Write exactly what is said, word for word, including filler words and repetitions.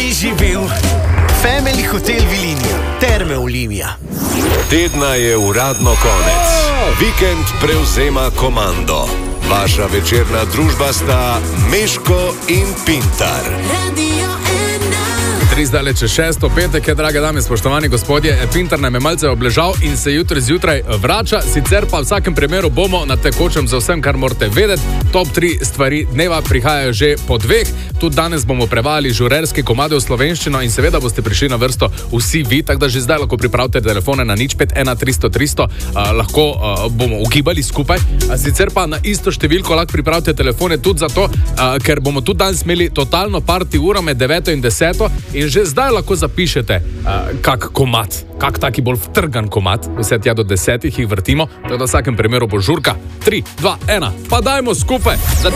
si živel. Family Hotel Vilinija, Terme Olimia. Tedna je uradno konec. Vikend prevzema komando. Vaša večerna družba sta Meško in Pintar. Tri zdaj čez šesto, petek je, drage dame, spoštovani gospodje. Pintar nam je malce obležal in se jutri zjutraj vrača. Sicer pa v vsakem primeru bomo na tekočem za vsem, kar morate vedeti. Top tri stvari dneva prihajajo že po dveh. Tudi danes bomo prevajali žurerske komade v slovenščino in seveda boste prišli na vrsto vsi vi, tako da že zdaj lahko pripravite telefone na nič pet ena tristo tristo, uh, lahko uh, bomo ugibali skupaj. A sicer pa na isto številko lahko pripravite telefone tudi zato, uh, ker bomo tudi danes imeli totalno party uro med deveto in deseto in že zdaj lahko zapišete uh, kak komad, kak taki bolj vtrgan komad, vse tja do desetih jih vrtimo, tako da v vsakem primeru bo žurka. tri, dva, ena, pa dajmo skupaj! Začnemo!